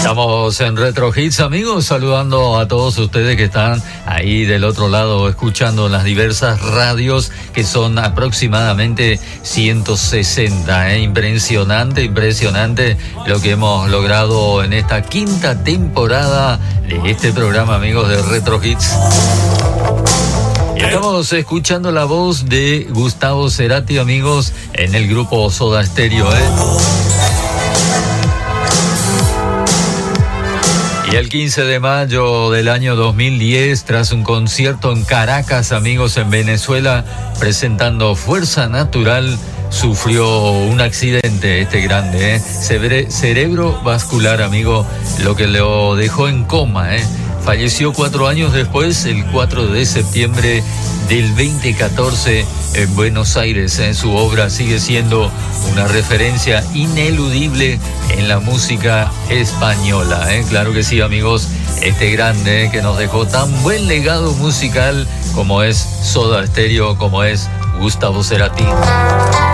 Estamos en Retro Hits, amigos, saludando a todos ustedes que están ahí del otro lado escuchando las diversas radios, que son aproximadamente 160. Impresionante lo que hemos logrado en esta quinta temporada de este programa, amigos, de Retro Hits. Estamos escuchando la voz de Gustavo Cerati, amigos, en el grupo Soda Stereo, Y el 15 de mayo del año 2010, tras un concierto en Caracas, amigos, en Venezuela, presentando Fuerza Natural, sufrió un accidente grande, cerebro vascular, amigo, lo que lo dejó en coma, Falleció 4 años después, el 4 de septiembre del 2014, en Buenos Aires. Su obra sigue siendo una referencia ineludible en la música española. Claro que sí, amigos, grande que nos dejó tan buen legado musical como es Soda Stereo, como es Gustavo Cerati.